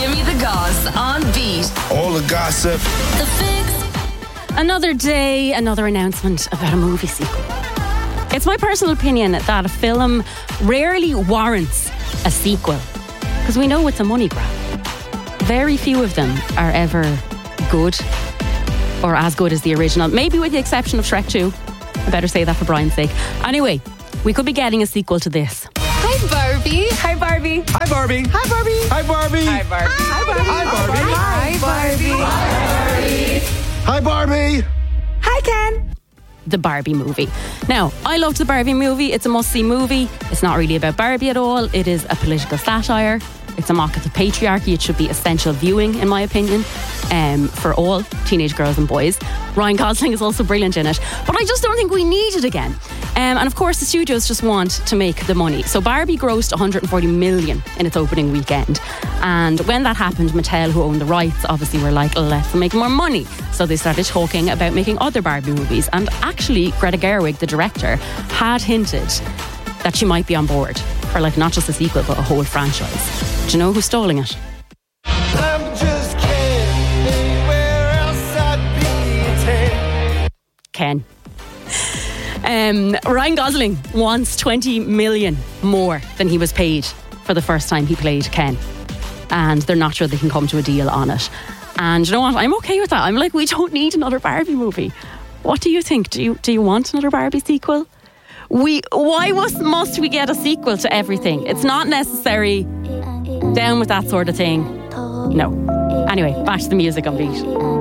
Give me the goss on Beat. All the gossip. The Fix. Another day, another announcement about a movie sequel. It's my personal opinion that a film rarely warrants a sequel because we know it's a money grab. Very few of them are ever good or as good as the original, maybe with the exception of Shrek 2. I better say that for Brian's sake. Anyway, we could be getting a sequel to this. Hi, Barbie. Hi, Barbie. Hi, Barbie. Hi, Barbie. Hi, Barbie. Hi, Barbie. Hi, Barbie. Hi, Barbie. Hi, Barbie. Hi, Barbie. Hi, Ken. The Barbie movie. Now, I loved the Barbie movie. It's a must-see movie. It's not really about Barbie at all. It is a political satire. It's a mock at the patriarchy. It should be essential viewing, in my opinion, for all teenage girls and boys. Ryan Gosling is also brilliant in it. But I just don't think we need it again. And of course, the studios just want to make the money. So Barbie grossed 140 million in its opening weekend. And when that happened, Mattel, who owned the rights, obviously were like, let's make more money. So they started talking about making other Barbie movies. And actually, Greta Gerwig, the director, had hinted that she might be on board for not just a sequel, but a whole franchise. Do you know who's stalling it? I'm just kidding. Where else I'd be? Ken. Ryan Gosling wants 20 million more than he was paid for the first time he played Ken. And they're not sure they can come to a deal on it. And you know what? I'm okay with that. I'm like, we don't need another Barbie movie. What do you think? Do you want another Barbie sequel? Why must we get a sequel to everything? It's not necessary. Down with that sort of thing. No. Anyway, back to the music on Beat.